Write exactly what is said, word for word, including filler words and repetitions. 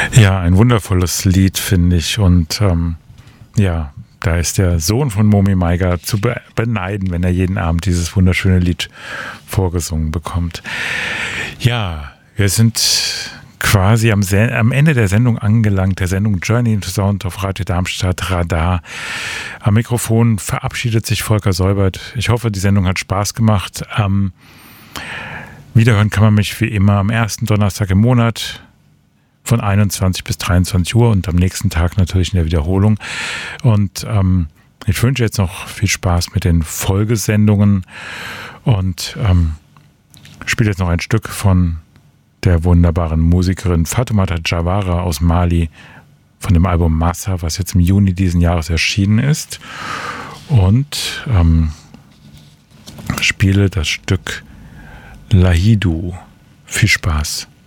Ja, ein wundervolles Lied, finde ich. Und ähm, ja, da ist der Sohn von Momi Maiga zu be- beneiden, wenn er jeden Abend dieses wunderschöne Lied vorgesungen bekommt. Ja, wir sind quasi am, Se- am Ende der Sendung angelangt, der Sendung Journey into Sound auf Radio Darmstadt Radar. Am Mikrofon verabschiedet sich Volker Säubert. Ich hoffe, die Sendung hat Spaß gemacht. Ähm, wiederhören kann man mich wie immer am ersten Donnerstag im Monat von einundzwanzig bis dreiundzwanzig Uhr und am nächsten Tag natürlich in der Wiederholung. Und ähm, ich wünsche jetzt noch viel Spaß mit den Folgesendungen und ähm, spiele jetzt noch ein Stück von der wunderbaren Musikerin Fatoumata Diawara aus Mali von dem Album Massa, was jetzt im Juni diesen Jahres erschienen ist. Und ähm, spiele das Stück Lahidou. Viel Spaß.